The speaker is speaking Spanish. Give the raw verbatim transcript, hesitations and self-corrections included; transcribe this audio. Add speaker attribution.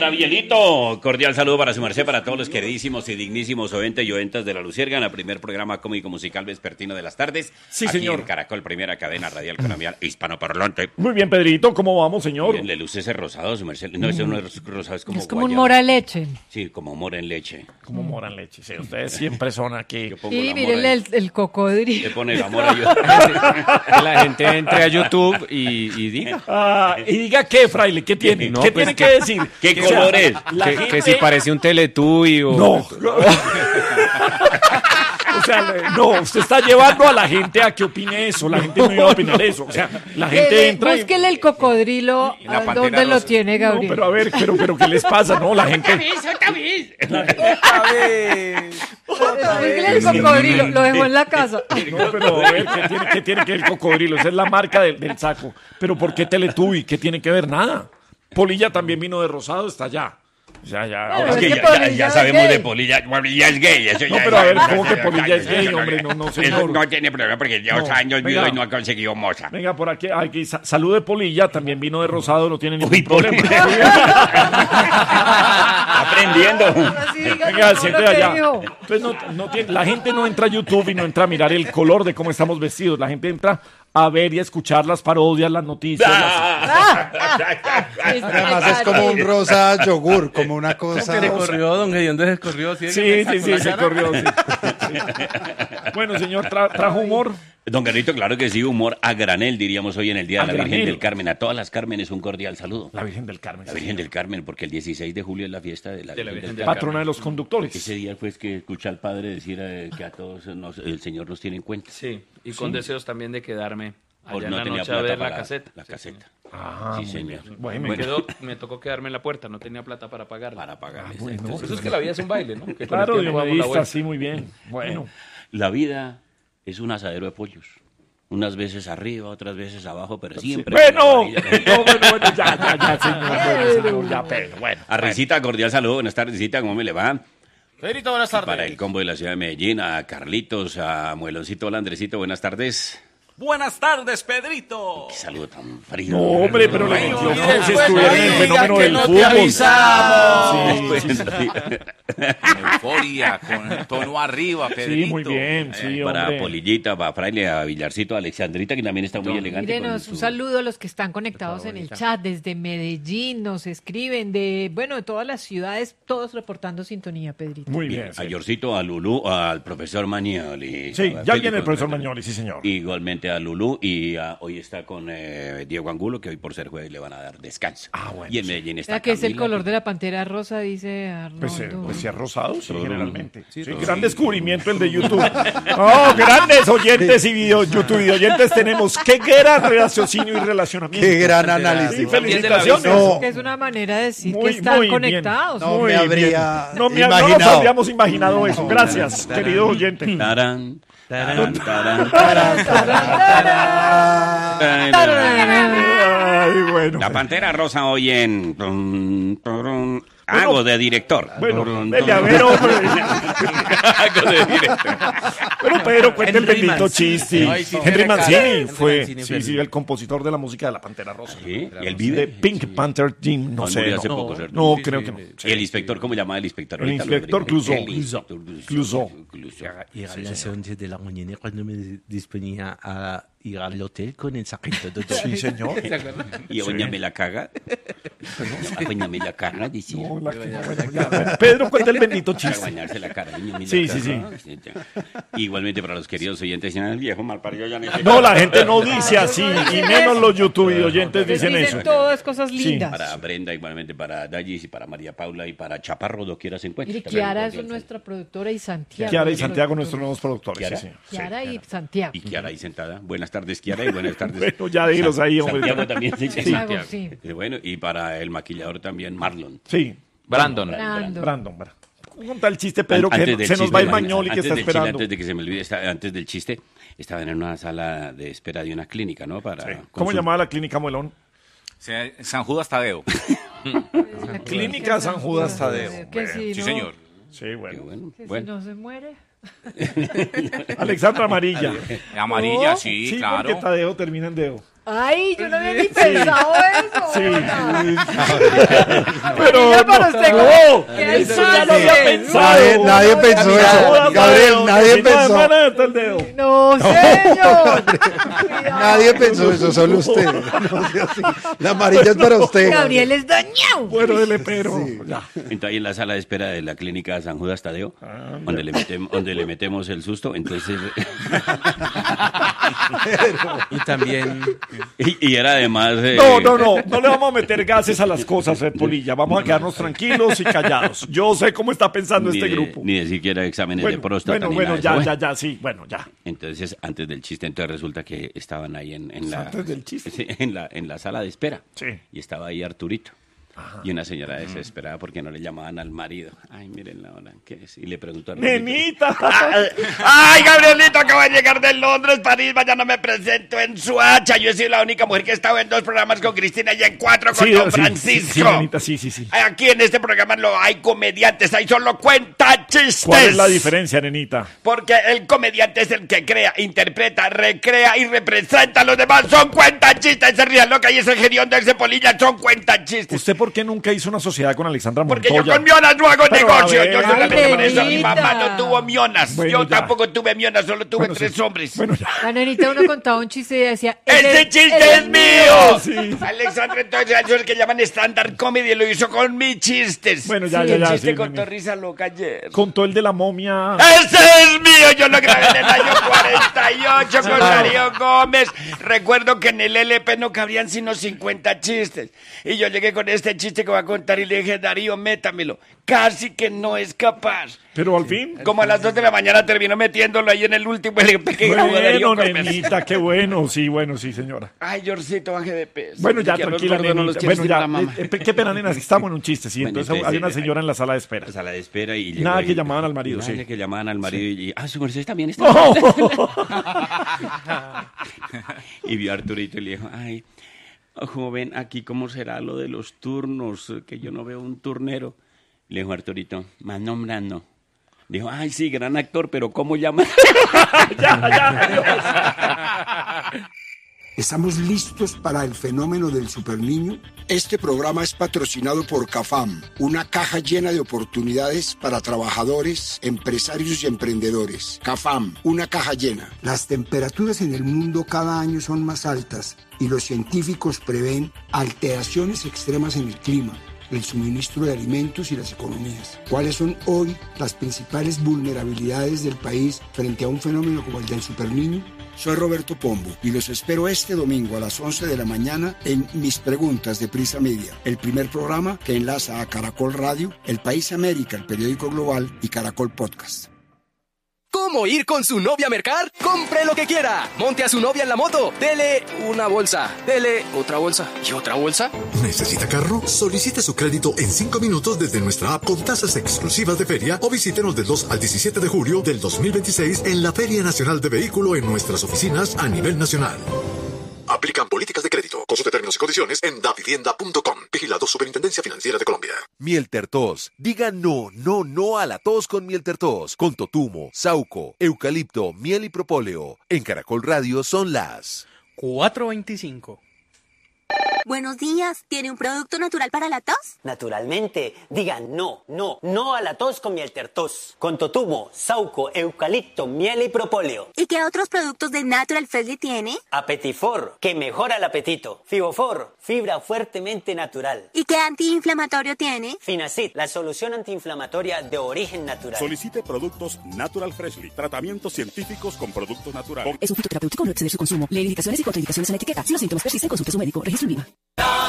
Speaker 1: Gabrielito, cordial saludo para su merced, para todos los queridísimos y dignísimos oyentes y oyentas de La Luciérgana, primer programa cómico musical vespertino de las tardes.
Speaker 2: Sí,
Speaker 1: aquí
Speaker 2: señor.
Speaker 1: en Caracol, primera cadena radial colombiana hispanoparlante.
Speaker 2: Muy bien, Pedrito, ¿cómo vamos, señor?
Speaker 1: Bien, le luce ese rosado, su merced. No, ese no es rosado, es como
Speaker 3: Es como un
Speaker 1: guayaba.
Speaker 3: mora leche.
Speaker 1: Sí, como mora en leche.
Speaker 2: Como mora en leche, sí, ustedes siempre son aquí.
Speaker 1: Yo pongo
Speaker 3: Sí,
Speaker 1: la
Speaker 3: mírenle
Speaker 1: mora
Speaker 3: el, el
Speaker 1: Le
Speaker 3: cocodrilo.
Speaker 1: pone la mora yo.
Speaker 4: Que la gente entre a YouTube y, y diga.
Speaker 2: Ah, y diga qué, fraile, ¿qué tiene?
Speaker 4: No,
Speaker 2: ¿Qué
Speaker 4: pues,
Speaker 2: tiene
Speaker 4: que-
Speaker 2: que decir?
Speaker 1: ¿Qué
Speaker 2: Que,
Speaker 1: color
Speaker 2: o sea,
Speaker 1: es?
Speaker 2: la
Speaker 4: Que,
Speaker 2: gente-
Speaker 4: que si parece un Teletubby o...
Speaker 2: No. O sea, le- no, usted está llevando a la gente a que opine eso. La gente no iba a opinar eso. O sea, la gente
Speaker 3: Eh,
Speaker 2: entra y...
Speaker 3: Búsquele el cocodrilo.
Speaker 4: la
Speaker 3: ¿A
Speaker 4: pantera
Speaker 3: ¿Dónde lo
Speaker 4: rosa.
Speaker 3: tiene,
Speaker 2: No,
Speaker 3: Gabriel?
Speaker 2: pero a ver, pero, pero ¿qué les pasa? No, la gente...
Speaker 3: Búsquele el cocodrilo. Lo dejó en la casa.
Speaker 2: No, pero a ver, ¿qué tiene, qué tiene que ver el cocodrilo? Esa es la marca del, del saco. Pero ¿por qué Teletubby? ¿Qué tiene que ver? Nada. Polilla también vino de rosado, está allá. Ya, ya.
Speaker 3: Pero
Speaker 2: ahora
Speaker 1: Es
Speaker 3: es
Speaker 1: que
Speaker 3: que
Speaker 1: ya, ya-
Speaker 3: Polilla
Speaker 1: ya
Speaker 3: es
Speaker 1: sabemos
Speaker 3: gay.
Speaker 1: de Polilla. Polilla es gay. Eso
Speaker 2: No,
Speaker 1: ya
Speaker 2: pero a
Speaker 1: es-
Speaker 2: ver, ¿cómo que Polilla es gay, hombre? No, no, señor.
Speaker 1: Eso no tiene problema porque lleva
Speaker 2: No,
Speaker 1: años viudo
Speaker 2: venga.
Speaker 1: y no ha conseguido moza.
Speaker 2: Venga, por aquí, aquí sa- salud de Polilla, también vino de rosado, no tiene ningún
Speaker 1: Uy,
Speaker 2: problema.
Speaker 1: Aprendiendo.
Speaker 3: Así diga
Speaker 2: Venga,
Speaker 3: todo
Speaker 2: siempre
Speaker 3: lo que
Speaker 2: allá.
Speaker 3: dijo.
Speaker 2: Entonces, no, no tiene- la gente no entra a YouTube y no entra a mirar el color de cómo estamos vestidos. La gente entra a ver y a escuchar las parodias, las noticias. las-
Speaker 5: Además es como un rosa yogur, como una cosa.
Speaker 6: Se corrió, don Gediondo se corrió. ¿Sí,
Speaker 2: Sí, sí, sí, se corrió. Sí. Sí. Bueno, señor, tra- trajo humor.
Speaker 1: Don Carlito, claro que sí, humor a granel, diríamos hoy en el Día
Speaker 2: A
Speaker 1: de la Virgen
Speaker 2: granel.
Speaker 1: del Carmen. A todas las Cármenes un cordial saludo.
Speaker 2: La Virgen del Carmen.
Speaker 1: La Virgen del Carmen, porque el dieciséis de julio es la fiesta de la, Virgen, del Carmen.
Speaker 2: Patrona de los conductores.
Speaker 1: Ese día fue que escuché al padre decir eh, que a todos nos- el Señor nos tiene en cuenta.
Speaker 6: Sí, y con deseos también de quedarme
Speaker 1: Por
Speaker 6: allá
Speaker 1: no
Speaker 6: en la
Speaker 1: tenía
Speaker 6: noche a
Speaker 1: plata
Speaker 6: ver
Speaker 1: para
Speaker 6: la caseta.
Speaker 1: La
Speaker 6: Sí,
Speaker 1: caseta.
Speaker 2: Ah,
Speaker 1: Sí,
Speaker 2: muy
Speaker 1: señor.
Speaker 2: bien. Bueno,
Speaker 6: Me,
Speaker 1: Bueno.
Speaker 6: quedó, me tocó quedarme en la puerta, no tenía plata para pagarla.
Speaker 1: Para pagar.
Speaker 2: bueno.
Speaker 6: Por eso es que la vida es un baile, ¿no? Que con
Speaker 2: Claro,
Speaker 6: el tiempo damos la
Speaker 2: Dionedista,
Speaker 6: vuelta.
Speaker 2: sí, muy bien. Bueno.
Speaker 1: La vida es un asadero de pollos. Unas veces arriba, otras veces abajo, pero siempre.
Speaker 2: Bueno,
Speaker 1: con la varilla.
Speaker 2: no, bueno, bueno, ya, ya, ya, señor, bueno, señor, ya, pero bueno.
Speaker 1: A Risita, cordial saludo. Buenas tardes, Risita, ¿cómo me le va?
Speaker 6: Pedrito, buenas tardes.
Speaker 1: Para el combo de la ciudad de Medellín, a Carlitos, a Mueloncito, hola Andresito, buenas tardes.
Speaker 7: Buenas tardes, Pedrito.
Speaker 1: Qué saludo tan frío.
Speaker 2: No, hombre, pero le metió
Speaker 7: y
Speaker 2: como si
Speaker 7: después
Speaker 2: estuviera en el
Speaker 7: diga
Speaker 2: fenómeno
Speaker 7: que
Speaker 2: del
Speaker 7: no te
Speaker 2: fútbol.
Speaker 7: avisamos.
Speaker 2: Sí, sí, sí.
Speaker 7: Con euforia, con el tono arriba, Pedrito.
Speaker 2: Sí, muy bien, sí,
Speaker 1: Para
Speaker 2: hombre.
Speaker 1: Polillita, para Fraile, a Villarcito, a Alexandrita, que también está muy elegante.
Speaker 3: Mírenos,
Speaker 1: con
Speaker 3: un
Speaker 1: su-
Speaker 3: saludo a los que están conectados en el chat desde Medellín, nos escriben de, bueno, de todas las ciudades, todos reportando sintonía, Pedrito.
Speaker 2: Muy bien.
Speaker 1: A
Speaker 2: Sí,
Speaker 1: Yorcito, a Lulú, al profesor Mañoli.
Speaker 2: Sí,
Speaker 1: A
Speaker 2: ya
Speaker 1: Félix,
Speaker 2: viene el profesor
Speaker 1: con-
Speaker 2: Mañoli, sí, señor.
Speaker 1: Igualmente a Lulú y a- hoy está con eh, Diego Angulo, que hoy por ser jueves le van a dar descanso.
Speaker 2: Ah, bueno,
Speaker 1: Y en
Speaker 2: sí.
Speaker 1: Medellín está
Speaker 3: La que es el
Speaker 1: Camila,
Speaker 3: color
Speaker 1: que-
Speaker 3: de la pantera rosa, dice
Speaker 2: Pues, eh,
Speaker 3: Arnoldo.
Speaker 2: pues si es rosado, sí,
Speaker 1: Todo.
Speaker 2: generalmente. Sí,
Speaker 1: todo.
Speaker 2: gran descubrimiento el de YouTube. Oh, grandes oyentes y video, YouTube y oyentes tenemos. Qué gran raciocinio y relacionamiento.
Speaker 5: Qué gran
Speaker 2: Sí,
Speaker 5: análisis.
Speaker 2: felicitaciones.
Speaker 5: No.
Speaker 3: Que es una manera de decir
Speaker 2: Muy,
Speaker 3: que están
Speaker 2: muy bien.
Speaker 3: conectados.
Speaker 5: No
Speaker 2: Muy
Speaker 5: me habría
Speaker 2: bien. No, me, no nos
Speaker 5: imaginado.
Speaker 2: habríamos imaginado eso. Gracias, querido oyente.
Speaker 1: Tarán, tarán, tarán,
Speaker 2: Ay, bueno.
Speaker 1: La Pantera Rosa hoy en... Hago de director.
Speaker 2: Bueno, dele a ver, hombre.
Speaker 1: Hago de director.
Speaker 2: Pero Pedro, cuenta el
Speaker 6: Henry
Speaker 2: bendito
Speaker 6: Mancini.
Speaker 2: chiste.
Speaker 6: Ay, sí,
Speaker 2: Henry
Speaker 6: qué
Speaker 2: Mancini
Speaker 6: Henry
Speaker 2: fue,
Speaker 6: Mancini,
Speaker 2: sí,
Speaker 6: Henry.
Speaker 2: sí, el compositor de la música de la Pantera Rosa.
Speaker 1: ¿Sí? ¿Y él
Speaker 2: De
Speaker 1: vive?
Speaker 2: Pink Panther Team, no
Speaker 1: No,
Speaker 2: sé.
Speaker 1: murió
Speaker 2: No,
Speaker 1: hace poco, ¿cierto?
Speaker 2: no
Speaker 6: Sí,
Speaker 2: creo
Speaker 6: sí,
Speaker 2: que no.
Speaker 6: sí.
Speaker 1: ¿Y el inspector cómo llamaba el inspector?
Speaker 2: El
Speaker 1: Ahorita lo
Speaker 2: inspector
Speaker 1: averiguo.
Speaker 2: Clouseau.
Speaker 1: El inspector
Speaker 2: Clouseau.
Speaker 1: Clouseau.
Speaker 8: Ir a las once de la mañana cuando me disponía a ir al hotel con el sargento Dodo.
Speaker 2: Sí, señor.
Speaker 1: Y doña me la caga. Doña me la caga, decía.
Speaker 2: No, la que- bueno, ya, bueno. Pedro, cuenta el bendito
Speaker 1: Para
Speaker 2: chiste.
Speaker 1: bañarse la cara. doña me la
Speaker 2: Sí, sí,
Speaker 1: caga. Sí, ya. Igualmente para los queridos oyentes, el viejo malparido ya me
Speaker 2: No, la gente no dice así, y menos los YouTube y oyentes dicen
Speaker 3: Dicen
Speaker 2: eso.
Speaker 3: todas cosas
Speaker 2: Sí.
Speaker 3: lindas.
Speaker 1: Para Brenda, igualmente para Dallis y para María Paula y para Chaparro, doquiera se encuentra.
Speaker 3: Y Kiara es nuestra productora y Santiago.
Speaker 2: Kiara y
Speaker 3: nuestro
Speaker 2: Santiago,
Speaker 3: productor.
Speaker 2: nuestros nuevos productores.
Speaker 1: Kiara.
Speaker 2: Sí, señor.
Speaker 3: Kiara y Santiago.
Speaker 1: Y Kiara ahí sentada. Buenas tardes, Kiara, y buenas tardes.
Speaker 2: Bueno, ya dilos ahí, hombre.
Speaker 1: Santiago también. Sí, sí.
Speaker 3: Santiago, sí.
Speaker 1: Eh, Bueno, y para el maquillador también, Marlon.
Speaker 2: Sí,
Speaker 6: Brandon.
Speaker 3: Brando.
Speaker 2: Brandon. Brandon. Conta el chiste, Pedro,
Speaker 1: Antes
Speaker 2: que
Speaker 1: del
Speaker 2: se nos
Speaker 1: chisme,
Speaker 2: va el
Speaker 1: imagina-
Speaker 2: Mañoli que
Speaker 1: antes
Speaker 2: está
Speaker 1: del chiste,
Speaker 2: esperando.
Speaker 1: antes de que se me olvide, está- antes del chiste, estaban en una sala de espera de una clínica, ¿no? Para
Speaker 2: ¿Cómo
Speaker 1: consul-
Speaker 2: llamaba la clínica Muelón?
Speaker 7: San Judas Tadeo.
Speaker 2: Clínica San Judas Tadeo.
Speaker 3: Que si
Speaker 7: Sí,
Speaker 3: no-
Speaker 7: señor.
Speaker 2: Sí,
Speaker 1: Qué
Speaker 2: bueno.
Speaker 1: bueno,
Speaker 3: Que
Speaker 1: bueno.
Speaker 3: si no se muere.
Speaker 2: Alexandra Amarilla.
Speaker 7: Amarilla,
Speaker 3: Oh.
Speaker 7: sí,
Speaker 2: Sí,
Speaker 7: claro.
Speaker 2: porque Tadeo termina en Deo.
Speaker 3: Ay, yo no había ni pensado eso.
Speaker 2: Sí.
Speaker 3: Pero
Speaker 2: Pero
Speaker 3: para usted,
Speaker 2: no,
Speaker 3: ¿qué hay
Speaker 2: eso
Speaker 3: más?
Speaker 2: ya lo había
Speaker 3: Sí.
Speaker 2: pensado.
Speaker 5: Nadie, nadie pensó
Speaker 2: No,
Speaker 5: eso. Gabriel,
Speaker 2: no,
Speaker 5: nadie
Speaker 2: si no,
Speaker 5: pensó.
Speaker 2: hermana, está el dedo.
Speaker 3: No, señor.
Speaker 5: Nadie pensó eso, solo usted. No sea así. La amarilla es para usted.
Speaker 3: Gabriel es dañado.
Speaker 2: Bueno, dele pero.
Speaker 5: Sí.
Speaker 2: Ya.
Speaker 1: Entonces ahí en la sala de espera de la clínica San Judas Tadeo, donde le, metem- donde le metemos el susto, entonces...
Speaker 8: Y también
Speaker 1: y, y era además... eh,
Speaker 2: No, no, no, no le vamos a meter gases a las cosas, Red Polilla. Vamos a quedarnos tranquilos y callados. Yo sé cómo está pensando
Speaker 1: ni
Speaker 2: este
Speaker 1: de-
Speaker 2: grupo.
Speaker 1: Ni de siquiera exámenes
Speaker 2: Bueno,
Speaker 1: de próstata.
Speaker 2: bueno,
Speaker 1: ni
Speaker 2: bueno,
Speaker 1: nada de
Speaker 2: ya,
Speaker 1: eso.
Speaker 2: ya, ya, sí, bueno, ya.
Speaker 1: Entonces, antes del chiste, entonces resulta que estaban ahí en, en la,
Speaker 2: Antes del chiste.
Speaker 1: sí, en la en la sala de espera.
Speaker 2: Sí.
Speaker 1: Y estaba ahí Arturito. Y una señora desesperada porque no le llamaban al marido. Ay, miren la hora, ¿qué es? Y le preguntó a Arturito.
Speaker 2: Nenita.
Speaker 1: Ay, Gabrielito, acabo de llegar de Londres, París, mañana me presento en Suacha. Yo he sido la única mujer que ha estado en dos programas con Cristina y en cuatro con
Speaker 2: Sí,
Speaker 1: Don
Speaker 2: sí,
Speaker 1: Francisco.
Speaker 2: sí, nenita, sí, sí, sí.
Speaker 1: Aquí en este programa no hay comediantes, hay solo cuentachistes.
Speaker 2: ¿Cuál es la diferencia, nenita?
Speaker 1: Porque el comediante es el que crea, interpreta, recrea y representa a los demás. Son cuentachistes. Ese Ría Loca y ese Gerión de ese Polilla son cuentachistes.
Speaker 2: ¿Usted por qué nunca hizo una sociedad con Alexandra
Speaker 1: Porque
Speaker 2: Montoya?
Speaker 1: yo con mionas no hago
Speaker 2: Pero, a
Speaker 1: negocio.
Speaker 2: ver.
Speaker 1: Yo
Speaker 2: Ay,
Speaker 1: solamente por eso mi
Speaker 3: nenita.
Speaker 1: mamá no tuvo mionas.
Speaker 2: Bueno,
Speaker 1: yo
Speaker 2: ya.
Speaker 1: tampoco tuve mionas, solo tuve
Speaker 2: Bueno,
Speaker 1: tres
Speaker 2: sí.
Speaker 1: hombres.
Speaker 2: Bueno, ya.
Speaker 3: La nenita uno contaba un chiste y decía...
Speaker 1: ¡Ese chiste es mío!
Speaker 2: Sí.
Speaker 1: Alexandra entonces eso es el que llaman stand-up comedy, lo hizo con mis chistes.
Speaker 2: Bueno, ya,
Speaker 3: Sí,
Speaker 2: ya,
Speaker 1: el
Speaker 2: ya.
Speaker 1: chiste
Speaker 2: sí,
Speaker 1: contó
Speaker 2: nene.
Speaker 1: risa loca ayer.
Speaker 2: Contó el de la momia.
Speaker 1: ¡Ese es mío! Yo lo grabé en el año cuarenta y ocho con Darío Gómez. Recuerdo que en el L P no cabrían sino cincuenta chistes. Y yo llegué con este chiste que voy a contar y le dije, Darío, métamelo. Casi que no es capaz.
Speaker 2: Pero al fin.
Speaker 1: Como a las dos de la mañana terminó metiéndolo ahí en el último L P que grabó Darío
Speaker 2: Bueno,
Speaker 1: Gómez.
Speaker 2: nenita, qué bueno. Sí, bueno, sí, señora.
Speaker 1: Ay, Yorcito, baje de peso.
Speaker 2: Bueno, ya,
Speaker 1: Que a los
Speaker 2: tranquila,
Speaker 1: gordos no los
Speaker 2: nenita.
Speaker 1: quiere
Speaker 2: Bueno,
Speaker 1: decir
Speaker 2: ya.
Speaker 1: la mamá.
Speaker 2: eh, eh, qué pena, nena, es que estamos en un chiste, sí.
Speaker 1: Bueno,
Speaker 2: Entonces
Speaker 1: entonces,
Speaker 2: hay una
Speaker 1: eh,
Speaker 2: señora en la sala de espera.
Speaker 1: La sala de espera y...
Speaker 2: Nada
Speaker 1: llegó
Speaker 2: que
Speaker 1: y-
Speaker 2: llamaban al marido,
Speaker 1: Nada
Speaker 2: sí.
Speaker 1: que llamaban al marido y... Ah, su merced también está...
Speaker 2: ¡Oh!
Speaker 1: Y vio a Arturito y le dijo, ay, joven, aquí cómo será lo de los turnos, que yo no veo un turnero. Le dijo Arturito, más nombrando. Dijo, ay, sí, gran actor, pero ¿cómo llaman?
Speaker 9: ¿Estamos listos para el fenómeno del superniño? Este programa es patrocinado por CAFAM, una caja llena de oportunidades para trabajadores, empresarios y emprendedores. CAFAM, una caja llena. Las temperaturas en el mundo cada año son más altas y los científicos prevén alteraciones extremas en el clima, el suministro de alimentos y las economías. ¿Cuáles son hoy las principales vulnerabilidades del país frente a un fenómeno como el del superniño? Soy Roberto Pombo y los espero este domingo a las once de la mañana en Mis Preguntas de Prisa Media, el primer programa que enlaza a Caracol Radio, El País América, el periódico global y Caracol Podcast.
Speaker 10: ¿Cómo ir con su novia a mercar? ¡Compre lo que quiera! Monte a su novia en la moto. Dele una bolsa. Dele otra bolsa. ¿Y otra bolsa?
Speaker 11: ¿Necesita carro? Solicite su crédito en cinco minutos desde nuestra app con tasas exclusivas de feria o visítenos del dos al diecisiete de julio del dos mil veintiséis en la Feria Nacional de Vehículo en nuestras oficinas a nivel nacional. Aplican políticas de crédito. Consulte términos y condiciones en davivienda punto com. Vigilado Superintendencia Financiera de Colombia.
Speaker 12: Mieltertos. Diga no, no, no a la tos con Mieltertos. Con totumo, sauco, eucalipto, miel y propóleo. En Caracol Radio son las
Speaker 10: cuatro veinticinco.
Speaker 13: Buenos días, ¿tiene un producto natural para la tos?
Speaker 14: Naturalmente, diga no, no, no a la tos con Mieltertos. Con totumo, sauco, eucalipto, miel y propóleo.
Speaker 13: ¿Y qué otros productos de Natural Freshly tiene?
Speaker 14: Apetifor, que mejora el apetito. Fibofor, fibra fuertemente natural.
Speaker 13: ¿Y qué antiinflamatorio tiene?
Speaker 14: Finacid, la solución antiinflamatoria de origen natural.
Speaker 15: Solicite productos Natural Freshly, tratamientos científicos con productos naturales.
Speaker 16: Es un fitoterapéutico, no exceder su consumo. Lee indicaciones y contraindicaciones en la etiqueta. Si los síntomas persisten, consulte a su médico. Registro en Viva.